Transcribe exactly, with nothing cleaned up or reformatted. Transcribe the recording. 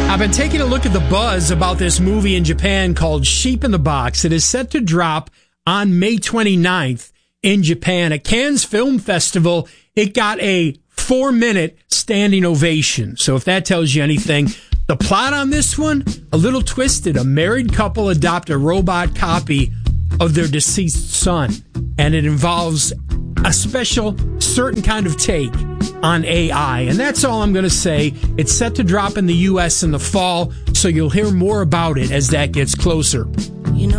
I've been taking a look at the buzz about this movie in Japan called Sheep in the Box. It is set to drop on May twenty-ninth in Japan. At Cannes Film Festival, it got a four-minute standing ovation. So if that tells you anything, the plot on this one, a little twisted. A married couple adopt a robot copy of their deceased son, and it involves a special, certain kind of take on A I. And that's all I'm going to say. It's set to drop in the U S in the fall, so you'll hear more about it as that gets closer.